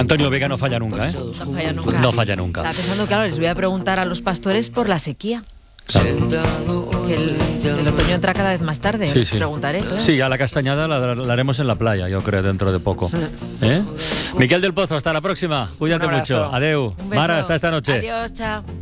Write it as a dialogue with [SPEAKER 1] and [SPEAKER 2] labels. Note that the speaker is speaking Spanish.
[SPEAKER 1] Antonio Vega no falla nunca, ¿eh?
[SPEAKER 2] No falla nunca.
[SPEAKER 1] No falla nunca.
[SPEAKER 2] Estaba pensando, claro, les voy a preguntar a los pastores por la sequía. Que el otoño entra cada vez más tarde,
[SPEAKER 1] Sí,
[SPEAKER 2] les
[SPEAKER 1] sí.
[SPEAKER 2] preguntaré. Claro.
[SPEAKER 1] Sí, a la castañada la haremos en la playa, yo creo, dentro de poco. Miquel del Pozo, hasta la próxima. Cuídate
[SPEAKER 3] Un abrazo.
[SPEAKER 1] mucho. Adeu.
[SPEAKER 2] Un beso.
[SPEAKER 1] Mara, hasta esta noche.
[SPEAKER 2] Adiós, chao.